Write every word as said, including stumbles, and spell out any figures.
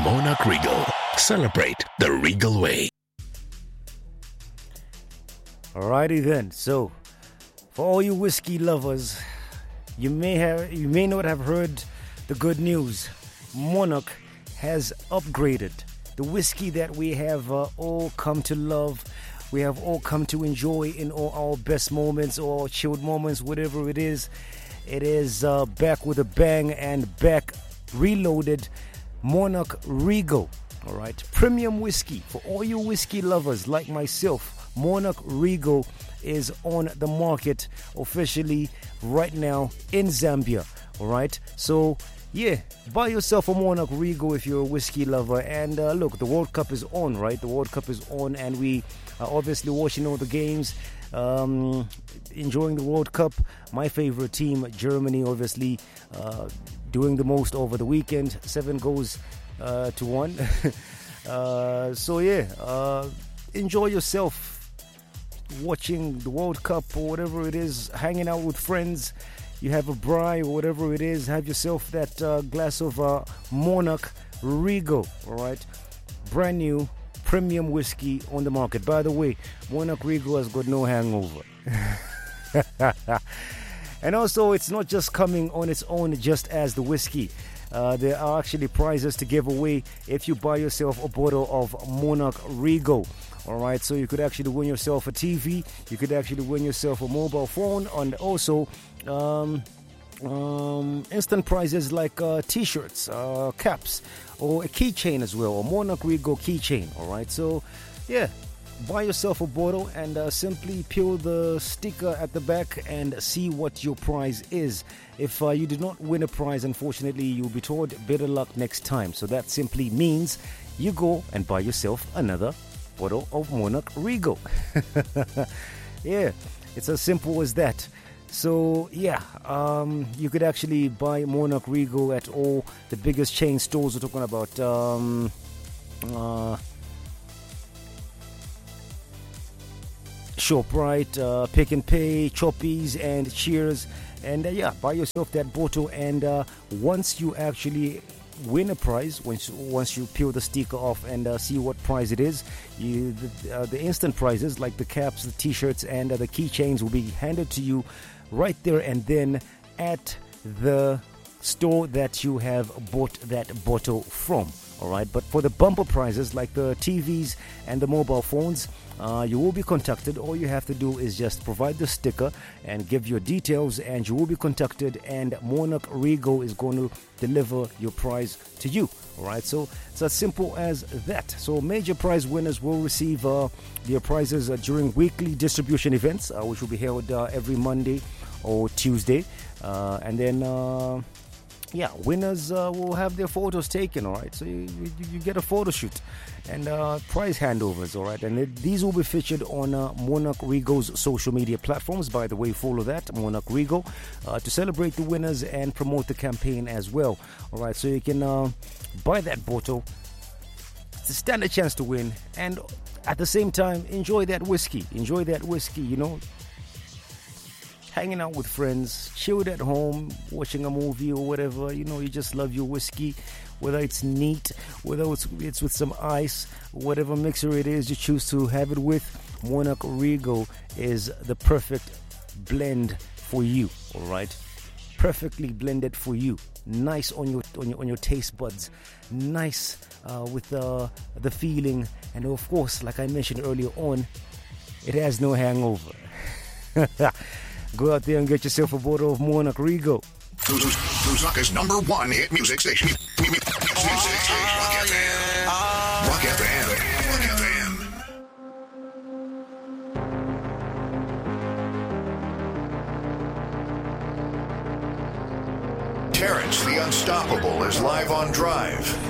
Monarch Regal. Celebrate the Regal way. Alrighty then. So, for all you whiskey lovers, you may have you may not have heard the good news. Monarch has upgraded the whiskey that we have uh, all come to love. We have all come to enjoy in all our best moments or chilled moments, whatever it is. It is uh, back with a bang and back reloaded. Monarch Regal. All right, premium whiskey for all you whiskey lovers like myself. Monarch Regal is on the market officially right now in Zambia. All right, so yeah, buy yourself a Monarch Regal if you're a whiskey lover. And uh, look, the World Cup is on, right? The World Cup is on, and we are obviously watching all the games, um, enjoying the World Cup. My favorite team, Germany, obviously uh, doing the most over the weekend. Seven goals uh, to one. uh, so yeah, uh, enjoy yourself watching the World Cup or whatever it is, hanging out with friends. You have a braai or whatever it is, have yourself that uh, glass of uh, Monarch Regal, all right? Brand new premium whiskey on the market. By the way, Monarch Regal has got no hangover. And also, it's not just coming on its own just as the whiskey. Uh, there are actually prizes to give away if you buy yourself a bottle of Monarch Regal. All right, so you could actually win yourself a T V. You could actually win yourself a mobile phone, and also um, um, instant prizes like uh, T-shirts, uh, caps, or a keychain as well, a Monarch Regal keychain. All right, so yeah, buy yourself a bottle and uh, simply peel the sticker at the back and see what your prize is. If uh, you did not win a prize, unfortunately, you'll be told better luck next time. So that simply means you go and buy yourself another bottle of Monarch Regal. Yeah, it's as simple as that. So yeah, um, you could actually buy Monarch Regal at all the biggest chain stores. We're talking about um, uh, ShopRite, uh, Pick and Pay, Choppies, and Cheers. And uh, yeah, buy yourself that bottle. And uh, once you actually win a prize, once once you peel the sticker off and uh, see what prize it is, you the, uh, the instant prizes like the caps, the T-shirts, and uh, the keychains will be handed to you right there and then at the store that you have bought that bottle from. All right, but for the bumper prizes like the T Vs and the mobile phones, uh, you will be contacted. All you have to do is just provide the sticker and give your details, and you will be contacted, and Monarch Regal is going to deliver your prize to you. All right, so it's as simple as that. So major prize winners will receive uh, their prizes uh, during weekly distribution events, uh, which will be held uh, every Monday or Tuesday, uh, and then uh, yeah, winners uh, will have their photos taken. All right, so you, you, you get a photo shoot and uh, prize handovers. All right, and it, these will be featured on uh, Monarch Regal's social media platforms. By the way, follow that Monarch Regal uh, to celebrate the winners and promote the campaign as well. All right, so you can uh, buy that bottle to stand a chance to win, and at the same time enjoy that whiskey. Enjoy that whiskey, you know. Hanging out with friends, chilled at home, watching a movie or whatever. You know, you just love your whiskey, whether it's neat, whether it's, it's with some ice, whatever mixer it is you choose to have it with. Monarch Regal is the perfect blend for you. All right, perfectly blended for you. Nice on your on your on your taste buds. Nice uh, with uh, the feeling, and of course, like I mentioned earlier on, it has no hangover. Go out there and get yourself a bottle of Monarch Regal. Lusaka's number one hit music station. Music station. Rock F M. Rock F M. Rock F M. Terrence the Unstoppable is live on Drive.